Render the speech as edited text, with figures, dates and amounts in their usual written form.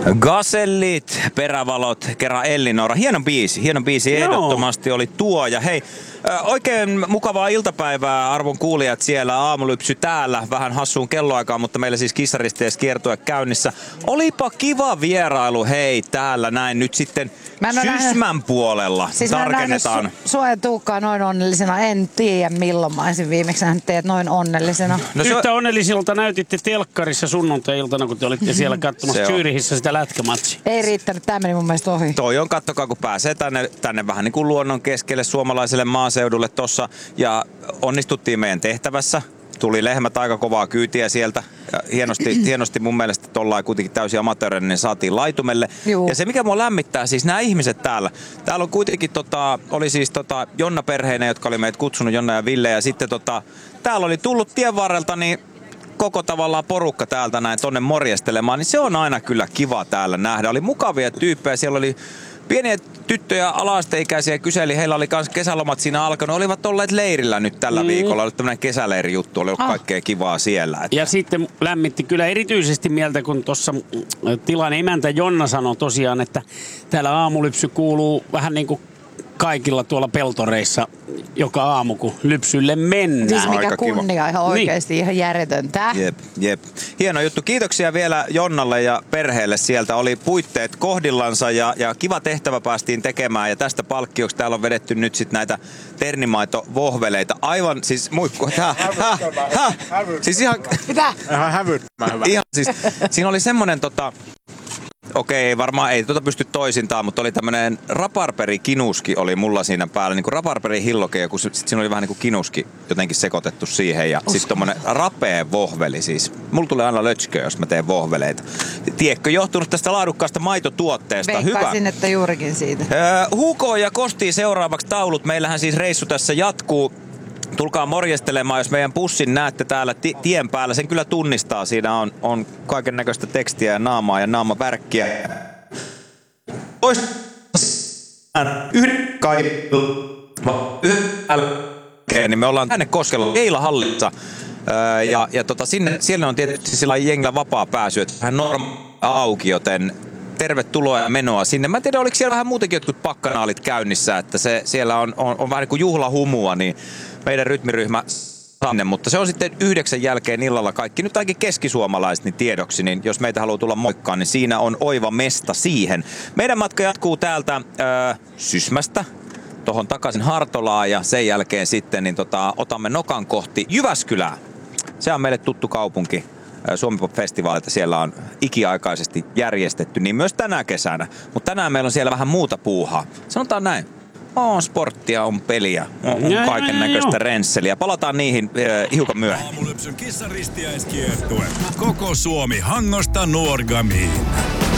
Gazellit, perävalot, kerran Ellinora. Hieno biisi ehdottomasti oli tuo. Ja hei, oikein mukavaa iltapäivää arvon kuulijat siellä. Aamulypsy täällä, vähän hassuun kelloaikaan, mutta meillä siis Kissaristees kiertue käynnissä. Olipa kiva vierailu, hei, täällä näin nyt sitten Sysmän puolella. Siis tarkennetaan. Sua ja Tuukkaa noin onnellisena. En tiedä milloin mä olisin viimeksi nähnyt teidät noin onnellisena. No yhtä onnellisilta näytitte telkkarissa sunnuntai-iltana, kun te olitte siellä katsomassa Zürichissä sitä lätkämatsia. Ei riittänyt, tää meni mun mielestä ohi. Toi on, kattokaa kun pääsee tänne vähän niin kuin luonnon keskelle suomalaiselle maaseudulle tossa. Ja onnistuttiin meidän tehtävässä. Tuli lehmät aika kovaa kyytiä sieltä. Ja hienosti mun mielestä tollain kuitenkin täysin amatöörinen niin saatiin laitumelle. Juu. Ja se mikä mua lämmittää, siis nämä ihmiset täällä. Täällä on kuitenkin oli siis Jonna perheinen, jotka oli meitä kutsunut, Jonna ja Ville. Ja sitten täällä oli tullut tien varrelta niin koko tavallaan porukka täältä näin tonne morjestelemaan. Niin se on aina kyllä kiva täällä nähdä. Oli mukavia tyyppejä, siellä oli pieniä tyttöjä, ala-asteikäisiä kyseli, heillä oli myös kesälomat siinä alkanut, olivat olleet leirillä nyt tällä viikolla, oli tämmöinen kesäleirijuttu, oli ollut kaikkea kivaa siellä. Että. Ja sitten lämmitti kyllä erityisesti mieltä, kun tuossa tilan emäntä Jonna sanoi tosiaan, että täällä aamulypsy kuuluu vähän niin kuin kaikilla tuolla peltoreissa joka aamu, kun lypsylle mennään. Siis mikä kunnia ihan oikeasti ihan järjetöntä. Jep. Hieno juttu. Kiitoksia vielä Jonnalle ja perheelle sieltä. Oli puitteet kohdillansa ja kiva tehtävä päästiin tekemään. Ja tästä palkkioksi täällä on vedetty nyt sit näitä ternimaitovohveleita. Aivan siis muikku. Siis ihan. Mitä? Ihan hävyttömän hyvä. Ihan siis. Siinä oli semmonen okei, varmaan ei pysty toisintaan, mutta oli tämmönen raparperikinuski oli mulla siinä päällä, niinku raparperihilloke, ja siinä oli vähän niinku kinuski jotenkin sekoitettu siihen, ja sitten tommonen rapea vohveli siis. Mulla tulee aina lötsköä, jos mä teen vohveleita. Tiedätkö, johtunut tästä laadukkaasta maitotuotteesta. Veikkaisin, hyvä. että juurikin siitä. Hugo ja Kosti seuraavaksi taulut. Meillähän siis reissu tässä jatkuu. Tulkaa morjestelemaan, jos meidän bussin näette täällä tien päällä. Sen kyllä tunnistaa. Siinä on kaiken näköistä tekstiä ja naamaa ja naamavärkkiä. Niin me ollaan tänne Koskella Keilahallissa. Siellä on tietysti sillä jengillä vapaa pääsy, että vähän auki, joten tervetuloa ja menoa sinne. Mä en tiedä, oliko siellä vähän muutenkin jotkut pakkanaalit käynnissä, että siellä on vähän niin kuin juhlahumua, niin meidän rytmiryhmä sinne, mutta se on sitten 9 jälkeen illalla kaikki. Nyt ainakin keskisuomalaiset niin tiedoksi, niin jos meitä haluaa tulla moikkaan, niin siinä on oiva mesta siihen. Meidän matka jatkuu täältä Sysmästä tuohon takaisin Hartolaan ja sen jälkeen sitten niin otamme nokan kohti Jyväskylää. Se on meille tuttu kaupunki. Suomi Pop-festivaalilta siellä on ikiaikaisesti järjestetty, niin myös tänä kesänä. Mutta tänään meillä on siellä vähän muuta puuhaa. Sanotaan näin. On sporttia, on peliä, on kaiken näköistä rensseliä. Palataan niihin hiukan myöhemmin. Aamulypsyn kissaristiäiskiertue. Koko Suomi Hangosta Nuorgamiin.